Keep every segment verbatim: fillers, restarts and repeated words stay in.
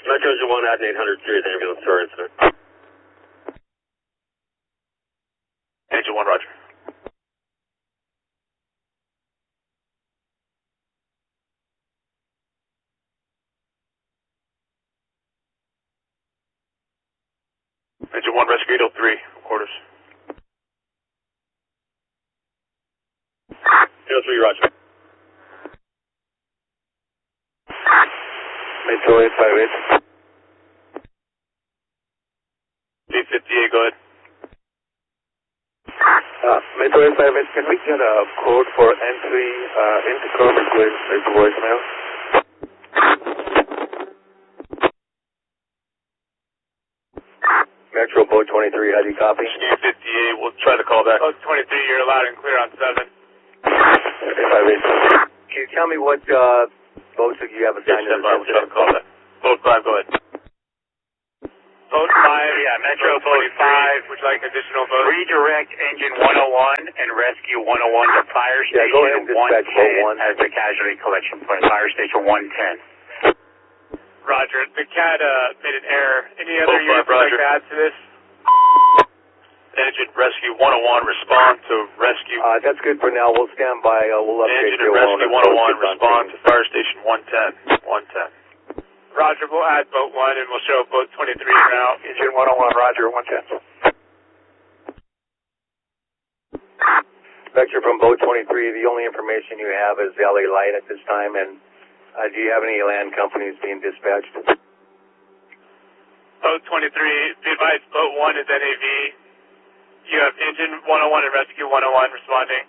Metro Engine one, add an eight hundred series ambulance to our incident. Engine one, roger. Engine one, rescue eight oh three, quarters. eight oh three, roger. Metro eight five eight. eight fifty-eight, go ahead. Uh, Metro eight five eight, can we get a code for entry uh, into Corbin with with voicemail? Metro Boat twenty-three, how do you copy? eight fifty-eight, we'll try to call back. Boat twenty-three, you're loud and clear on seven. eight five eight. Can you tell me what uh, boats that you have assigned to Stand by, this we'll try to incident? call back. Boat five, go ahead. Boat five, yeah, Metro Boat five, would you like additional boats? Redirect engine one oh one and rescue one oh one to fire Yeah, go ahead station and dispatch boat one. one ten as the casualty collection point. Fire station one ten. Roger, the C A D uh, made an error. Any other Boat units five, you'd like roger. to add to this? Engine rescue one oh one, respond to rescue. Uh, that's good for now. We'll stand by. Uh, we'll update Engine you and rescue one oh one, on respond to scene. fire station one ten. one ten. Roger, we'll add boat one and we'll show boat twenty-three now. Engine one oh one, roger, one ten. Vector from Boat twenty-three, the only information you have is L A Light at this time, and uh, do you have any land companies being dispatched? Boat twenty-three, be advised, boat one is N A V. You have engine one oh one and rescue one oh one responding.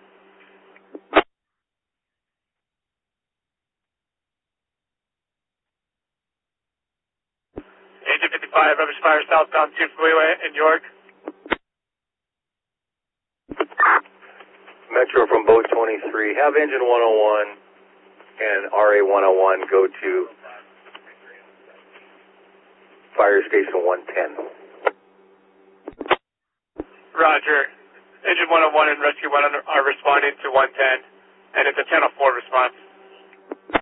Engine fifty-five, Rubbish Fire southbound two Freeway in York. Metro from Boat twenty-three, have engine one oh one and R A one oh one go to fire station one ten. Roger. Engine one oh one and rescue one are responding to one ten, and it's a ten oh four response.